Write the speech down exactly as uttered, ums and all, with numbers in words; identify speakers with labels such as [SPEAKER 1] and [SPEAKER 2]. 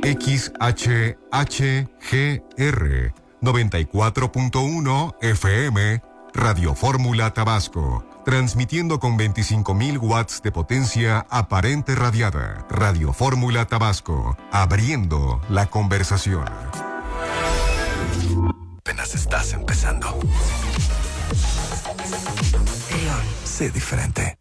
[SPEAKER 1] X H H G R noventa y cuatro punto uno F M, Radio Fórmula Tabasco, transmitiendo con veinticinco mil watts de potencia aparente radiada. Radio Fórmula Tabasco, abriendo la conversación.
[SPEAKER 2] Apenas estás empezando. Sé diferente.